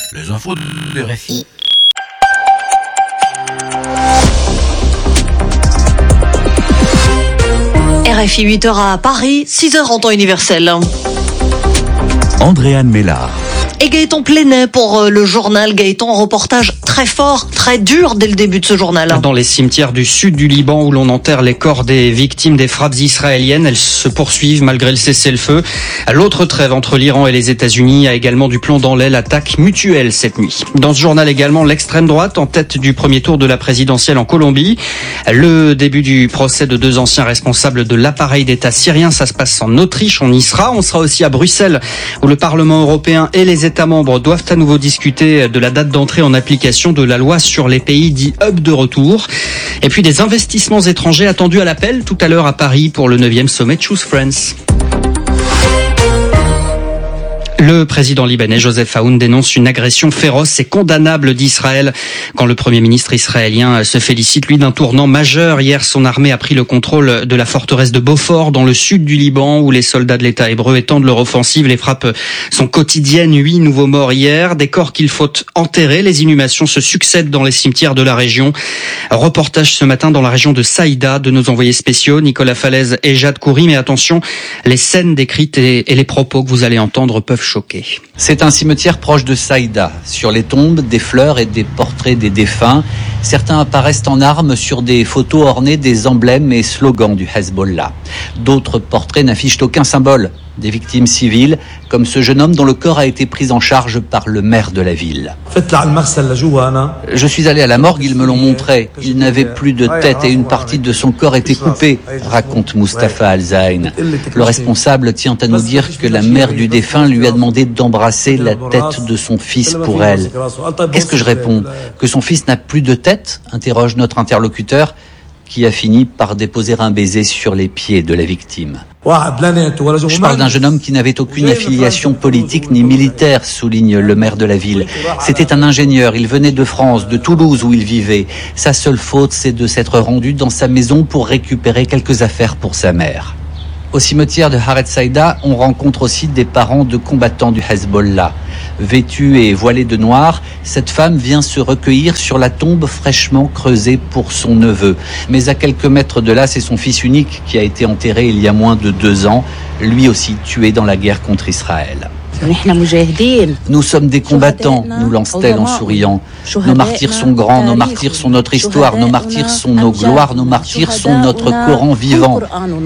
Les infos de RFI. RFI 8h à Paris, 6h en temps universel. Andréane Mélard. Et Gaëtan Plenet pour le journal. Gaëtan, reportage très fort, très dur dès le début de ce journal. Dans les cimetières du sud du Liban où l'on enterre les corps des victimes des frappes israéliennes, elles se poursuivent malgré le cessez-le-feu. L'autre trêve entre l'Iran et les États-Unis a également du plomb dans l'aile, attaque mutuelle cette nuit. Dans ce journal également, l'extrême droite en tête du premier tour de la présidentielle en Colombie. Le début du procès de deux anciens responsables de l'appareil d'État syrien, ça se passe en Autriche, on y sera. On sera aussi à Bruxelles où le Parlement européen et les États membres doivent à nouveau discuter de la date d'entrée en application de la loi sur les pays dits hub de retour. Et puis des investissements étrangers attendus à l'appel tout à l'heure à Paris pour le 9e sommet Choose France. Le président libanais Joseph Aoun dénonce une agression féroce et condamnable d'Israël. Quand le premier ministre israélien se félicite, lui, d'un tournant majeur. Hier, son armée a pris le contrôle de la forteresse de Beaufort, dans le sud du Liban, où les soldats de l'État hébreu étendent leur offensive. Les frappes sont quotidiennes. 8 nouveaux morts hier. Des corps qu'il faut enterrer. Les inhumations se succèdent dans les cimetières de la région. Reportage ce matin dans la région de Saïda de nos envoyés spéciaux, Nicolas Falaise et Jade Coury. Mais attention, les scènes décrites et les propos que vous allez entendre peuvent choquer. C'est un cimetière proche de Saïda. Sur les tombes, des fleurs et des portraits des défunts. Certains apparaissent en armes sur des photos ornées des emblèmes et slogans du Hezbollah. D'autres portraits n'affichent aucun symbole. Des victimes civiles, comme ce jeune homme dont le corps a été pris en charge par le maire de la ville. Je suis allé à la morgue, ils me l'ont montré. Il n'avait plus de tête et une partie de son corps était coupée, raconte Mustafa Al-Zain. Le responsable tient à nous dire que la mère du défunt lui a demandé d'embrasser la tête de son fils pour elle. Qu'est-ce que je réponds ? Que son fils n'a plus de tête ? Interroge notre interlocuteur, qui a fini par déposer un baiser sur les pieds de la victime. Je parle d'un jeune homme qui n'avait aucune affiliation politique ni militaire, souligne le maire de la ville. C'était un ingénieur, il venait de France, de Toulouse où il vivait. Sa seule faute, c'est de s'être rendu dans sa maison pour récupérer quelques affaires pour sa mère. Au cimetière de Haret Saïda, on rencontre aussi des parents de combattants du Hezbollah. Vêtue et voilée de noir, cette femme vient se recueillir sur la tombe fraîchement creusée pour son neveu. Mais à quelques mètres de là, c'est son fils unique qui a été enterré il y a moins de 2 ans, lui aussi tué dans la guerre contre Israël. Nous sommes des combattants, nous lance-t-elle en souriant. Nos martyrs sont grands, nos martyrs sont notre histoire, nos martyrs sont nos gloires, nos martyrs sont notre Coran vivant.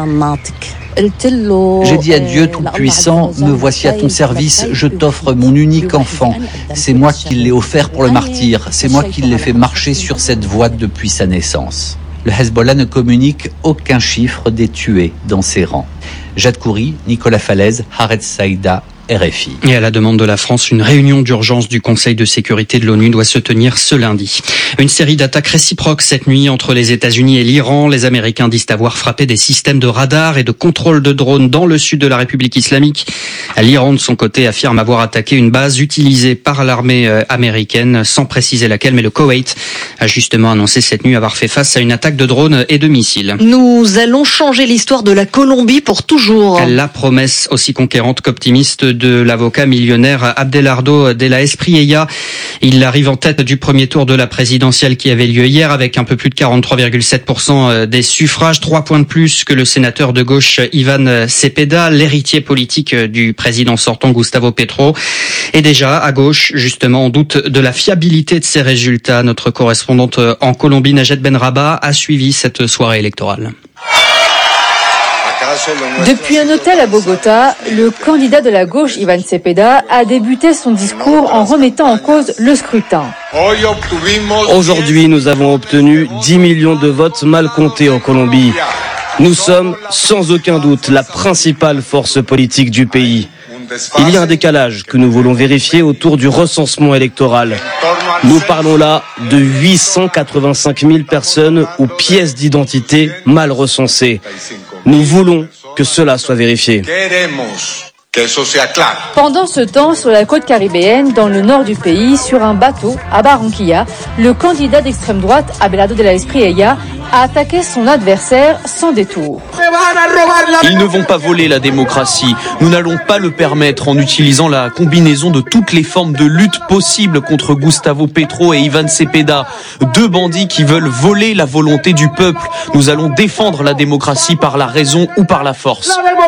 J'ai dit à Dieu Tout-Puissant, me voici à ton service, je t'offre mon unique enfant. C'est moi qui l'ai offert pour le martyr, c'est moi qui l'ai fait marcher sur cette voie depuis sa naissance. Le Hezbollah ne communique aucun chiffre des tués dans ses rangs. Jade Coury, Nicolas Falaise, Haret Saïda, RFI. Et à la demande de la France, une réunion d'urgence du Conseil de sécurité de l'ONU doit se tenir ce lundi. Une série d'attaques réciproques cette nuit entre les États-Unis et l'Iran. Les Américains disent avoir frappé des systèmes de radar et de contrôle de drones dans le sud de la République islamique. L'Iran, de son côté, affirme avoir attaqué une base utilisée par l'armée américaine, sans préciser laquelle, mais le Koweït a justement annoncé cette nuit avoir fait face à une attaque de drones et de missiles. Nous allons changer l'histoire de la Colombie pour toujours. La promesse aussi conquérante qu'optimiste de l'avocat millionnaire Abelardo de la Espriella. Il arrive en tête du premier tour de la présidentielle qui avait lieu hier avec un peu plus de 43,7% des suffrages, 3 points de plus que le sénateur de gauche Ivan Cepeda, l'héritier politique du président sortant Gustavo Petro. Et déjà, à gauche, justement, on doute de la fiabilité de ces résultats. Notre correspondante en Colombie, Najet Benraba, a suivi cette soirée électorale. Depuis un hôtel à Bogota, le candidat de la gauche, Ivan Cepeda, a débuté son discours en remettant en cause le scrutin. Aujourd'hui, nous avons obtenu 10 millions de votes mal comptés en Colombie. Nous sommes, sans aucun doute, la principale force politique du pays. Il y a un décalage que nous voulons vérifier autour du recensement électoral. Nous parlons là de 885 000 personnes ou pièces d'identité mal recensées. Nous voulons que cela soit vérifié. Pendant ce temps, sur la côte caribéenne, dans le nord du pays, sur un bateau à Barranquilla, le candidat d'extrême droite, Abelardo de la Espriella, a attaqué son adversaire sans détour. Ils ne vont pas voler la démocratie. Nous n'allons pas le permettre en utilisant la combinaison de toutes les formes de lutte possibles contre Gustavo Petro et Ivan Cepeda. Deux bandits qui veulent voler la volonté du peuple. Nous allons défendre la démocratie par la raison ou par la force.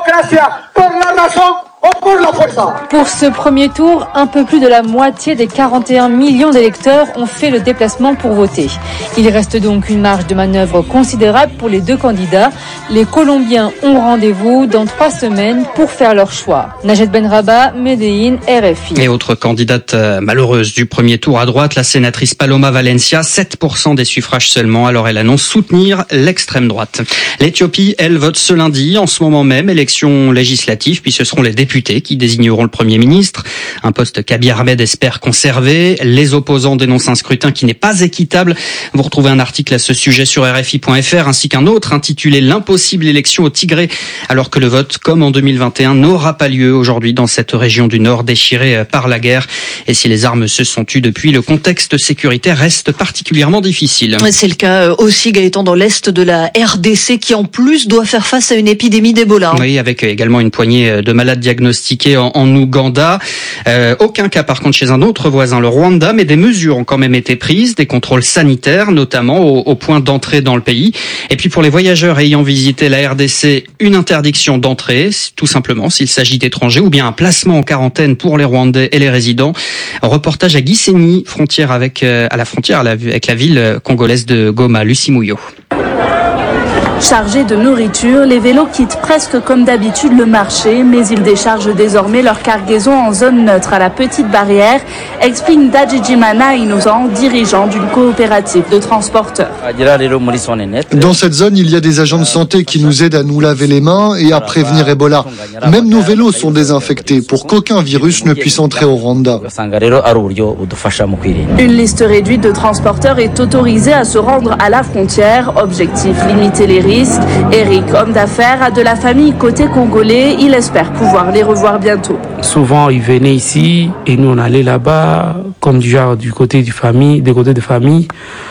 Pour ce premier tour, un peu plus de la moitié des 41 millions d'électeurs ont fait le déplacement pour voter. Il reste donc une marge de manœuvre considérable pour les deux candidats. Les Colombiens ont rendez-vous dans 3 semaines pour faire leur choix. Najed Benraba, Medellín, RFI. Et autre candidate malheureuse du premier tour à droite, la sénatrice Paloma Valencia, 7% des suffrages seulement, alors elle annonce soutenir l'extrême droite. L'Éthiopie, elle, vote ce lundi, en ce moment même, élection législative, puis ce seront les députés qui désigneront le Premier ministre, un poste qu'Abiy Ahmed espère conserver. Les opposants dénoncent un scrutin qui n'est pas équitable. Vous retrouvez un article à ce sujet sur RFI.fr ainsi qu'un autre intitulé « L'impossible élection au Tigré » alors que le vote, comme en 2021, n'aura pas lieu aujourd'hui dans cette région du Nord déchirée par la guerre. Et si les armes se sont tues depuis, le contexte sécuritaire reste particulièrement difficile. C'est le cas aussi, Gaëtan, dans l'est de la RDC qui en plus doit faire face à une épidémie d'Ebola. Oui, avec également une poignée de malades diagnostiqués en Ouganda. Aucun cas par contre chez un autre voisin, le Rwanda, mais des mesures ont quand même été prises, des contrôles sanitaires notamment au point d'entrée dans le pays. Et puis pour les voyageurs ayant visité la RDC, une interdiction d'entrée, tout simplement s'il s'agit d'étrangers, ou bien un placement en quarantaine pour les Rwandais et les résidents. Reportage à Gisenyi, à la frontière avec la ville congolaise de Goma. Lucie Mouillot. Chargés de nourriture, les vélos quittent presque comme d'habitude le marché, mais ils déchargent désormais leur cargaison en zone neutre à la petite barrière, explique Dajijimana Innocent, dirigeant d'une coopérative de transporteurs. Dans cette zone, il y a des agents de santé qui nous aident à nous laver les mains et à prévenir Ebola. Même nos vélos sont désinfectés pour qu'aucun virus ne puisse entrer au Rwanda. Une liste réduite de transporteurs est autorisée à se rendre à la frontière. Objectif, limiter les risques. Eric, homme d'affaires, a de la famille côté congolais. Il espère pouvoir les revoir bientôt. Souvent, ils venaient ici et nous on allait là-bas, comme du côté des côtés de famille.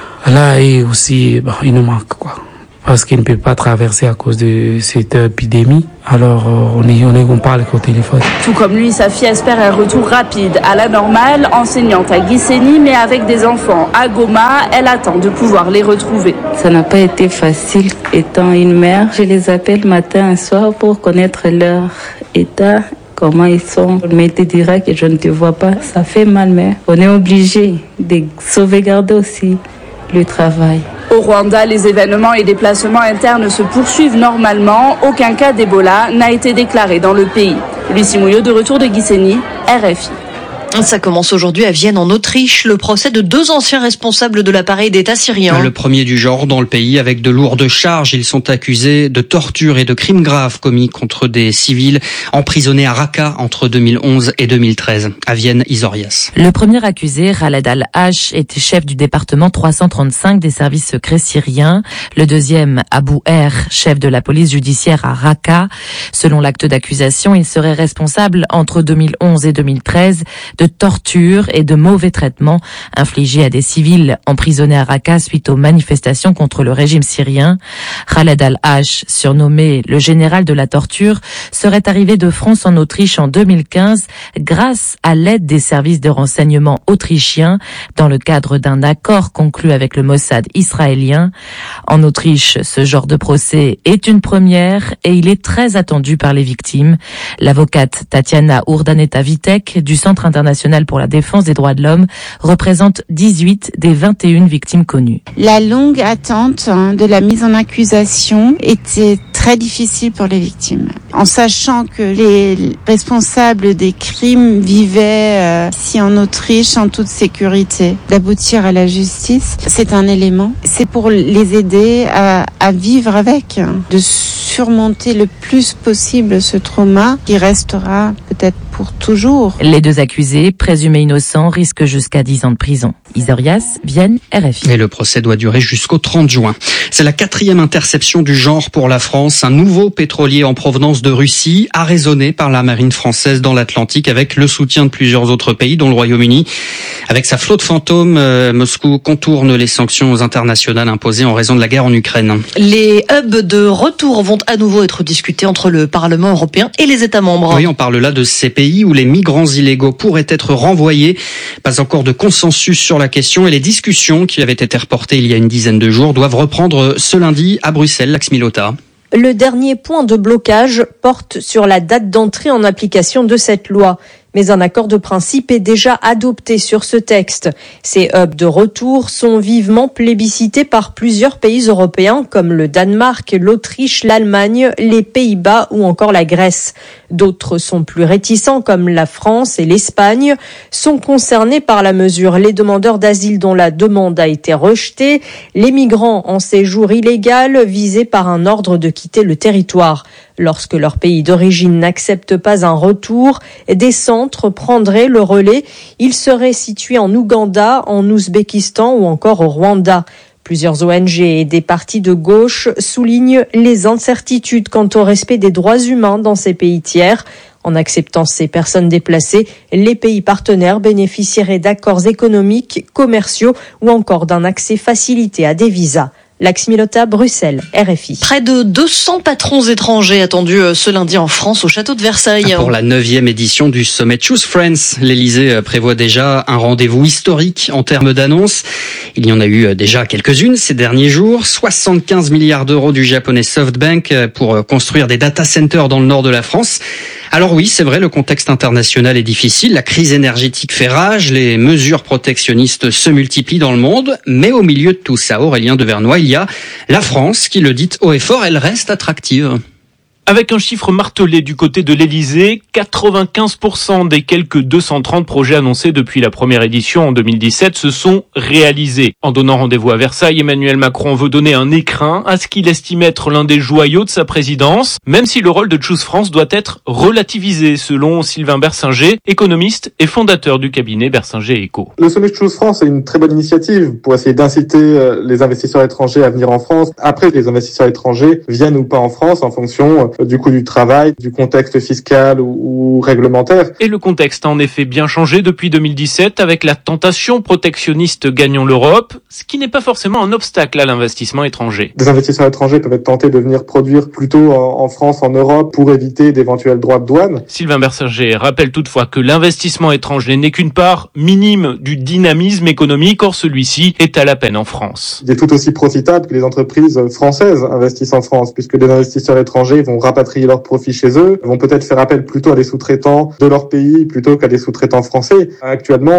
Là, et aussi, il nous manque quoi. Parce qu'il ne peut pas traverser à cause de cette épidémie. Alors, on parle au téléphone. Tout comme lui, sa fille espère un retour rapide à la normale. Enseignante à Gisenyi, mais avec des enfants à Goma, elle attend de pouvoir les retrouver. Ça n'a pas été facile étant une mère. Je les appelle matin et soir pour connaître leur état, comment ils sont. Mais te dira que je ne te vois pas. Ça fait mal, mais on est obligé de sauvegarder aussi le travail. Au Rwanda, les événements et déplacements internes se poursuivent normalement. Aucun cas d'Ebola n'a été déclaré dans le pays. Lucie Mouillot, de retour de Gisenyi, RFI. Ça commence aujourd'hui à Vienne, en Autriche, le procès de 2 anciens responsables de l'appareil d'État syrien. Le premier du genre dans le pays, avec de lourdes charges. Ils sont accusés de torture et de crimes graves commis contre des civils emprisonnés à Raqqa entre 2011 et 2013. À Vienne, Isorias. Le premier accusé, Khaled Al-Hash, était chef du département 335 des services secrets syriens. Le deuxième, Abu Er, chef de la police judiciaire à Raqqa. Selon l'acte d'accusation, il serait responsable entre 2011 et 2013 de torture et de mauvais traitements infligés à des civils emprisonnés à Raqqa suite aux manifestations contre le régime syrien. Khaled Al-Hash, surnommé le général de la torture, serait arrivé de France en Autriche en 2015 grâce à l'aide des services de renseignement autrichiens dans le cadre d'un accord conclu avec le Mossad israélien. En Autriche, ce genre de procès est une première et il est très attendu par les victimes. L'avocate Tatiana Urdaneta-Vitek du Centre international pour la défense des droits de l'homme représente 18 des 21 victimes connues. La longue attente de la mise en accusation était très difficile pour les victimes. En sachant que les responsables des crimes vivaient ici en Autriche en toute sécurité, d'aboutir à la justice, c'est un élément. C'est pour les aider à vivre avec, de surmonter le plus possible ce trauma qui restera peut-être pour toujours. Les deux accusés, présumés innocents, risquent jusqu'à 10 ans de prison. Isorias, Vienne, RFI. Et le procès doit durer jusqu'au 30 juin. C'est la 4e interception du genre pour la France. Un nouveau pétrolier en provenance de Russie, arraisonné par la marine française dans l'Atlantique avec le soutien de plusieurs autres pays, dont le Royaume-Uni. Avec sa flotte fantôme, Moscou contourne les sanctions internationales imposées en raison de la guerre en Ukraine. Les hubs de retour vont à nouveau être discutés entre le Parlement européen et les États membres. Oui, on parle là de ces pays où les migrants illégaux pourraient être renvoyés. Pas encore de consensus sur la question et les discussions qui avaient été reportées il y a une dizaine de jours doivent reprendre ce lundi à Bruxelles, Lax Milota. Le dernier point de blocage porte sur la date d'entrée en application de cette loi. Mais un accord de principe est déjà adopté sur ce texte. Ces hubs de retour sont vivement plébiscités par plusieurs pays européens comme le Danemark, l'Autriche, l'Allemagne, les Pays-Bas ou encore la Grèce. D'autres sont plus réticents comme la France et l'Espagne. Sont concernés par la mesure les demandeurs d'asile dont la demande a été rejetée, les migrants en séjour illégal visés par un ordre de quitter le territoire. Lorsque leur pays d'origine n'accepte pas un retour, des centres prendraient le relais. Ils seraient situés en Ouganda, en Ouzbékistan ou encore au Rwanda. Plusieurs ONG et des partis de gauche soulignent les incertitudes quant au respect des droits humains dans ces pays tiers. En acceptant ces personnes déplacées, les pays partenaires bénéficieraient d'accords économiques, commerciaux ou encore d'un accès facilité à des visas. Lax Milota, Bruxelles, RFI. Près de 200 patrons étrangers attendus ce lundi en France au château de Versailles. Pour la 9e édition du sommet Choose Friends, l'Elysée prévoit déjà un rendez-vous historique en termes d'annonces. Il y en a eu déjà quelques-unes ces derniers jours. 75 milliards d'euros du japonais SoftBank pour construire des data centers dans le nord de la France. Alors oui, c'est vrai, le contexte international est difficile. La crise énergétique fait rage, les mesures protectionnistes se multiplient dans le monde. Mais au milieu de tout ça, Aurélien Devernois, il y a la France qui le dit haut et fort, elle reste attractive. Avec un chiffre martelé du côté de l'Elysée, 95% des quelques 230 projets annoncés depuis la première édition en 2017 se sont réalisés. En donnant rendez-vous à Versailles, Emmanuel Macron veut donner un écrin à ce qu'il estime être l'un des joyaux de sa présidence, même si le rôle de Choose France doit être relativisé, selon Sylvain Bersinger, économiste et fondateur du cabinet Bersinger & Co. Le sommet Choose France est une très bonne initiative pour essayer d'inciter les investisseurs étrangers à venir en France. Après, les investisseurs étrangers viennent ou pas en France en fonction du coût du travail, du contexte fiscal ou réglementaire. Et le contexte a en effet bien changé depuis 2017 avec la tentation protectionniste Gagnons l'Europe, ce qui n'est pas forcément un obstacle à l'investissement étranger. Des investisseurs étrangers peuvent être tentés de venir produire plutôt en France, en Europe, pour éviter d'éventuels droits de douane. Sylvain Bersinger rappelle toutefois que l'investissement étranger n'est qu'une part minime du dynamisme économique, or celui-ci est à la peine en France. Il est tout aussi profitable que les entreprises françaises investissent en France, puisque des investisseurs étrangers vont rapatrier leurs profits chez eux, vont peut-être faire appel plutôt à des sous-traitants de leur pays plutôt qu'à des sous-traitants français. Actuellement,